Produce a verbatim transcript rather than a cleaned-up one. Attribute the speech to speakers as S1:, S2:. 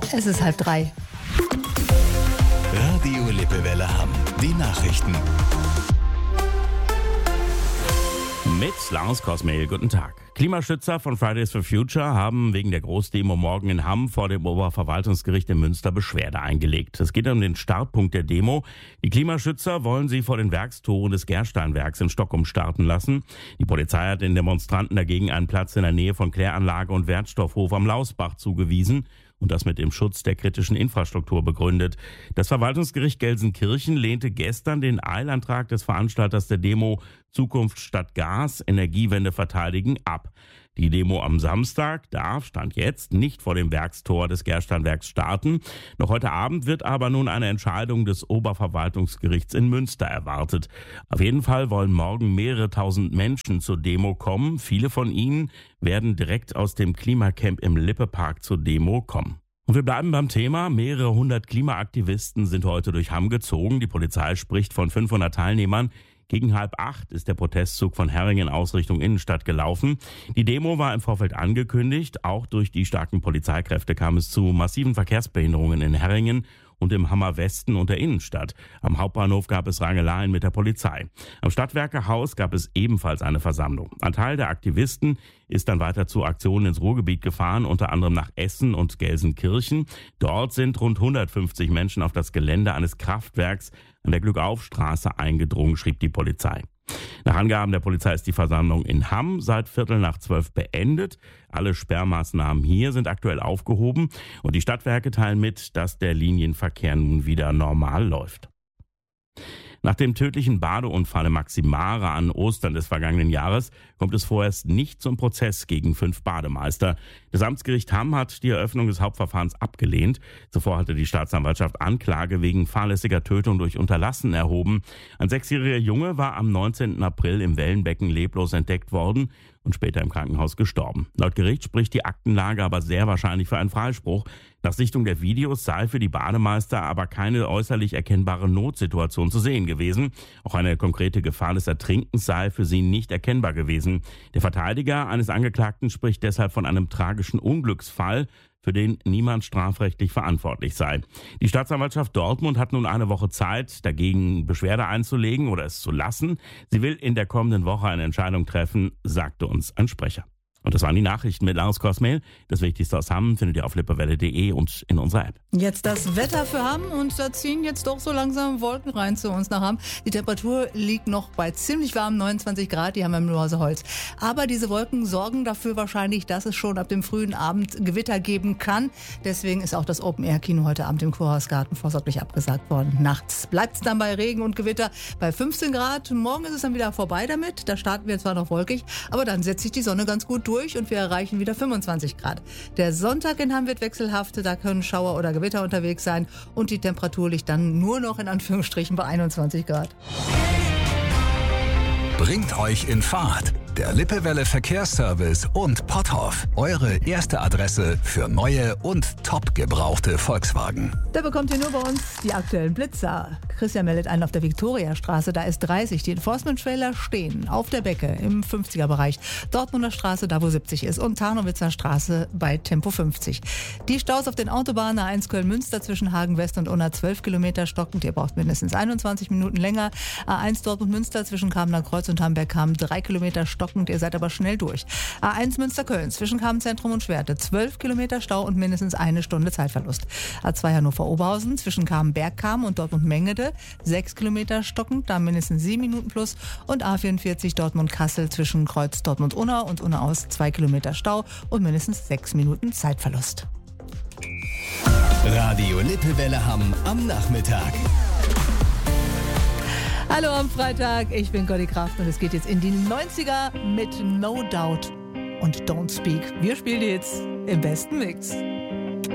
S1: Es ist halb drei.
S2: Radio Lippewelle Hamm. Die Nachrichten.
S3: Mit Lars Kosmehl, guten Tag. Klimaschützer von Fridays for Future haben wegen der Großdemo morgen in Hamm vor dem Oberverwaltungsgericht in Münster Beschwerde eingelegt. Es geht um den Startpunkt der Demo. Die Klimaschützer wollen sie vor den Werkstoren des Gersteinwerks in Stockholm starten lassen. Die Polizei hat den Demonstranten dagegen einen Platz in der Nähe von Kläranlage und Wertstoffhof am Lausbach zugewiesen und das mit dem Schutz der kritischen Infrastruktur begründet. Das Verwaltungsgericht Gelsenkirchen lehnte gestern den Eilantrag des Veranstalters der Demo Zukunft statt Gas, Energiewende verteidigen ab. Die Demo am Samstag darf, Stand jetzt, nicht vor dem Werkstor des Gersteinwerks starten. Noch heute Abend wird aber nun eine Entscheidung des Oberverwaltungsgerichts in Münster erwartet. Auf jeden Fall wollen morgen mehrere tausend Menschen zur Demo kommen. Viele von ihnen werden direkt aus dem Klimacamp im Lippepark zur Demo kommen. Und wir bleiben beim Thema. Mehrere hundert Klimaaktivisten sind heute durch Hamm gezogen. Die Polizei spricht von fünfhundert Teilnehmern. Gegen halb acht ist der Protestzug von Herringen aus Richtung Innenstadt gelaufen. Die Demo war im Vorfeld angekündigt. Auch durch die starken Polizeikräfte kam es zu massiven Verkehrsbehinderungen in Herringen und im Hammer Westen und der Innenstadt. Am Hauptbahnhof gab es Rangeleien mit der Polizei. Am Stadtwerkehaus gab es ebenfalls eine Versammlung. Ein Teil der Aktivisten ist dann weiter zu Aktionen ins Ruhrgebiet gefahren, unter anderem nach Essen und Gelsenkirchen. Dort sind rund hundertfünfzig Menschen auf das Gelände eines Kraftwerks an der Glückaufstraße eingedrungen, schrieb die Polizei. Nach Angaben der Polizei ist die Versammlung in Hamm seit Viertel nach zwölf beendet. Alle Sperrmaßnahmen hier sind aktuell aufgehoben und die Stadtwerke teilen mit, dass der Linienverkehr nun wieder normal läuft. Nach dem tödlichen Badeunfall im Maximara an Ostern des vergangenen Jahres kommt es vorerst nicht zum Prozess gegen fünf Bademeister. Das Amtsgericht Hamm hat die Eröffnung des Hauptverfahrens abgelehnt. Zuvor hatte die Staatsanwaltschaft Anklage wegen fahrlässiger Tötung durch Unterlassen erhoben. Ein sechsjähriger Junge war am neunzehnten April im Wellenbecken leblos entdeckt worden und später im Krankenhaus gestorben. Laut Gericht spricht die Aktenlage aber sehr wahrscheinlich für einen Freispruch. Nach Sichtung der Videos sei für die Bademeister aber keine äußerlich erkennbare Notsituation zu sehen gewesen. Auch eine konkrete Gefahr des Ertrinkens sei für sie nicht erkennbar gewesen. Der Verteidiger eines Angeklagten spricht deshalb von einem tragischen Unglücksfall, für den niemand strafrechtlich verantwortlich sei. Die Staatsanwaltschaft Dortmund hat nun eine Woche Zeit, dagegen Beschwerde einzulegen oder es zu lassen. Sie will in der kommenden Woche eine Entscheidung treffen, sagte uns ein Sprecher. Und das waren die Nachrichten mit Lars Kosmehl. Das Wichtigste aus Hamm findet ihr auf lippewelle punkt de und in unserer App.
S1: Jetzt das Wetter für Hamm und da ziehen jetzt doch so langsam Wolken rein zu uns nach Hamm. Die Temperatur liegt noch bei ziemlich warmen neunundzwanzig Grad, die haben wir im Mörseholz. Aber diese Wolken sorgen dafür wahrscheinlich, dass es schon ab dem frühen Abend Gewitter geben kann. Deswegen ist auch das Open-Air-Kino heute Abend im Kurhausgarten vorsorglich abgesagt worden. Nachts bleibt es dann bei Regen und Gewitter bei fünfzehn Grad. Morgen ist es dann wieder vorbei damit. Da starten wir zwar noch wolkig, aber dann setzt sich die Sonne ganz gut durch und wir erreichen wieder fünfundzwanzig Grad. Der Sonntag in Hamm wird wechselhaft, da können Schauer oder Gewitter unterwegs sein und die Temperatur liegt dann nur noch in Anführungsstrichen bei einundzwanzig Grad.
S2: Bringt euch in Fahrt. Der Lippewelle Verkehrsservice und Potthoff. Eure erste Adresse für neue und top gebrauchte Volkswagen.
S1: Da bekommt ihr nur bei uns die aktuellen Blitzer. Christian meldet einen auf der Viktoriastraße, da ist dreißig. Die Enforcement-Trailer stehen auf der Becke im fünfziger-Bereich. Dortmunder Straße, da wo siebzig ist. Und Tarnowitzer Straße bei Tempo fünfzig. Die Staus auf den Autobahnen A eins Köln-Münster zwischen Hagen West und Unna zwölf Kilometer stockend. Ihr braucht mindestens einundzwanzig Minuten länger. A eins Dortmund-Münster zwischen Kamener Kreuz und Hamberg-Kamm drei Kilometer stockend. Ihr seid aber schnell durch. A eins Münster-Köln zwischen Kamen-Zentrum und Schwerte zwölf Kilometer Stau und mindestens eine Stunde Zeitverlust. A zwei Hannover-Oberhausen zwischen Kamen-Bergkamen und Dortmund-Mengede sechs Kilometer stockend, da mindestens sieben Minuten plus. Und A vierundvierzig Dortmund-Kassel zwischen Kreuz Dortmund-Unna und Unna aus zwei Kilometer Stau und mindestens sechs Minuten Zeitverlust.
S2: Radio Lippewelle Hamm am Nachmittag.
S1: Hallo am Freitag, ich bin Conny Kraft und es geht jetzt in die neunziger mit No Doubt und Don't Speak. Wir spielen jetzt im besten Mix.